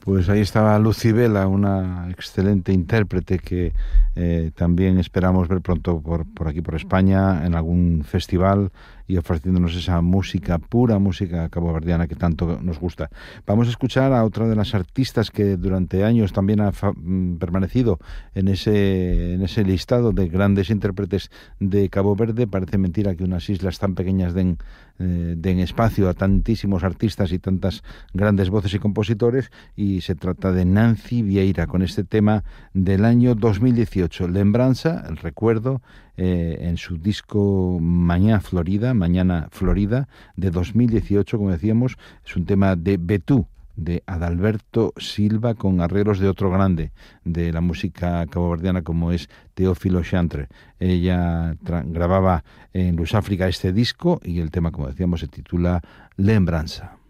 Pues ahí estaba Lucibela, una excelente intérprete que también esperamos ver pronto por aquí, por España, en algún festival y ofreciéndonos esa música, pura música caboverdiana que tanto nos gusta. Vamos a escuchar a otra de las artistas que durante años también ha permanecido en ese listado de grandes intérpretes de Cabo Verde. Parece mentira que unas islas tan pequeñas den espacio a tantísimos artistas y tantas grandes voces y compositores, y se trata de Nancy Vieira con este tema del año 2018, Lembranza, el recuerdo, en su disco Mañana Florida de 2018, como decíamos. Es un tema de Betú, de Adalberto Silva, con arreglos de otro grande de la música caboverdiana como es Teófilo Chantre. Ella grababa en Lusáfrica este disco y el tema, como decíamos, se titula Lembranza.